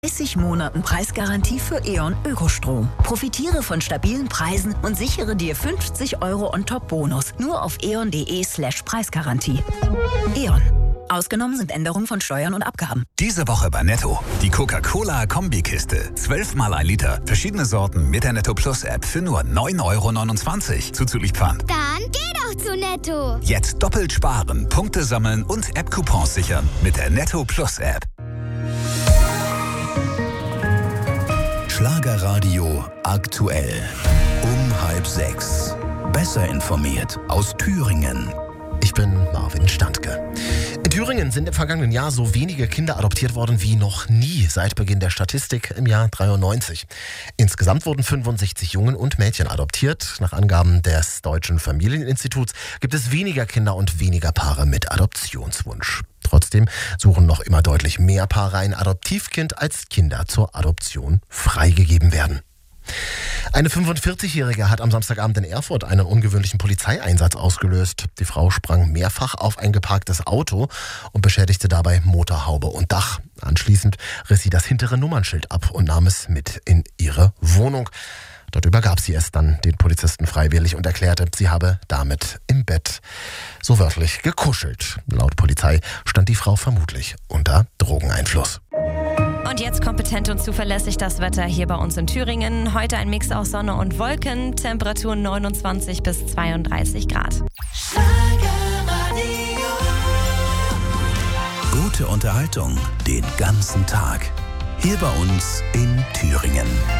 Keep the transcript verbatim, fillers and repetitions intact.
dreißig Monaten Preisgarantie für E.ON Ökostrom. Profitiere von stabilen Preisen und sichere dir fünfzig Euro On-Top-Bonus. Nur auf eon.de slash Preisgarantie. E.ON. Ausgenommen sind Änderungen von Steuern und Abgaben. Diese Woche bei Netto. Die Coca-Cola-Kombikiste. zwölf mal ein Liter. Verschiedene Sorten mit der Netto Plus App für nur neun Euro neunundzwanzig. Zuzüglich Pfand. Dann geh doch zu Netto. Jetzt doppelt sparen, Punkte sammeln und App-Coupons sichern mit der Netto Plus App. Schlagerradio aktuell. Um halb sechs. Besser informiert aus Thüringen. Ich bin Marvin Standke. In Thüringen sind im vergangenen Jahr so wenige Kinder adoptiert worden wie noch nie seit Beginn der Statistik im Jahr dreiundneunzig. Insgesamt wurden fünfundsechzig Jungen und Mädchen adoptiert. Nach Angaben des Deutschen Familieninstituts gibt es weniger Kinder und weniger Paare mit Adoptionswunsch. Trotzdem suchen noch immer deutlich mehr Paare ein Adoptivkind, als Kinder zur Adoption freigegeben werden. Eine fünfundvierzigjährige hat am Samstagabend in Erfurt einen ungewöhnlichen Polizeieinsatz ausgelöst. Die Frau sprang mehrfach auf ein geparktes Auto und beschädigte dabei Motorhaube und Dach. Anschließend riss sie das hintere Nummernschild ab und nahm es mit in ihre Wohnung. Dort übergab sie es dann den Polizisten freiwillig und erklärte, sie habe damit im Bett so wörtlich gekuschelt. Laut Polizei stand die Frau vermutlich unter Drogeneinfluss. Und jetzt kompetent und zuverlässig das Wetter hier bei uns in Thüringen. Heute ein Mix aus Sonne und Wolken, Temperaturen neunundzwanzig bis zweiunddreißig Grad. Gute Unterhaltung den ganzen Tag. Hier bei uns in Thüringen.